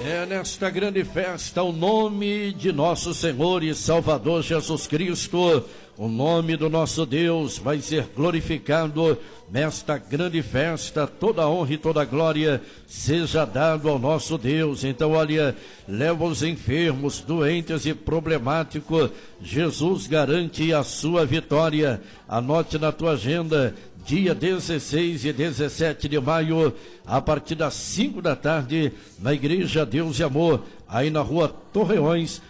É nesta grande festa o nome de nosso Senhor e Salvador Jesus Cristo, o nome do nosso Deus vai ser glorificado nesta grande festa. Toda honra e toda glória seja dado ao nosso Deus. Então, olha, leva os enfermos, doentes e problemáticos. Jesus garante a sua vitória. Anote na tua agenda, dia 16 e 17 de maio, a partir das 5 da tarde, na Igreja Deus e Amor, aí na rua Torreões,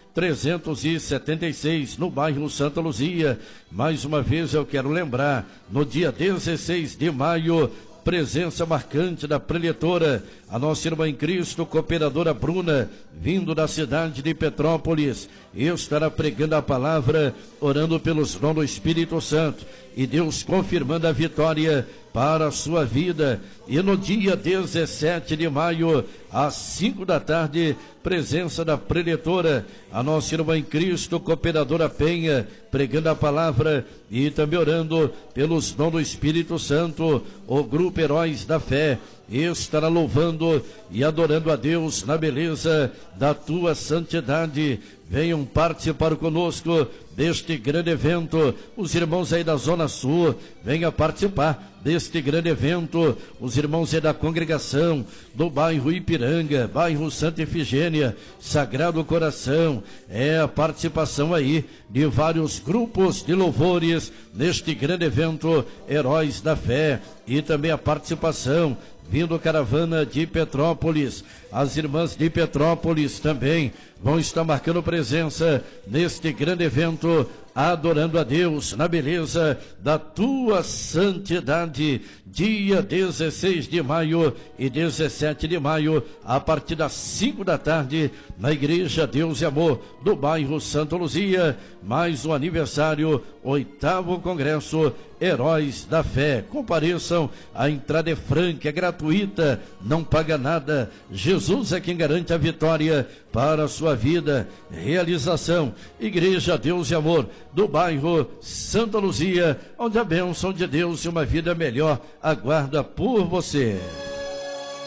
376, no bairro Santa Luzia. Mais uma vez eu quero lembrar, no dia 16 de maio, presença marcante da preletora, a nossa irmã em Cristo, cooperadora Bruna, vindo da cidade de Petrópolis, estará pregando a palavra, orando pelos dons do Espírito Santo, e Deus confirmando a vitória para a sua vida. E no dia 17 de maio, às 5 da tarde, presença da preletora, a nossa irmã em Cristo, cooperadora Penha, pregando a palavra e também orando pelos dons do Espírito Santo. O grupo Heróis da Fé estará louvando e adorando a Deus na beleza da tua santidade. Venham participar conosco deste grande evento. Os irmãos aí da Zona Sul, venham participar deste grande evento. Os irmãos aí da congregação do bairro Ipiranga, bairro Santa Efigênia, Sagrado Coração, é a participação aí de vários grupos de louvores neste grande evento Heróis da Fé, e também a participação vindo caravana de Petrópolis. As irmãs de Petrópolis também vão estar marcando presença neste grande evento, adorando a Deus na beleza da tua santidade. Dia 16 de maio e 17 de maio, a partir das 5 da tarde, na Igreja Deus e Amor, do bairro Santa Luzia, mais um aniversário, 8º Congresso Heróis da Fé. Compareçam, a entrada é franca, é gratuita, não paga nada. Jesus é quem garante a vitória para a sua vida. Realização, Igreja Deus e Amor, do bairro Santa Luzia, onde a bênção de Deus e uma vida melhor aguarda por você.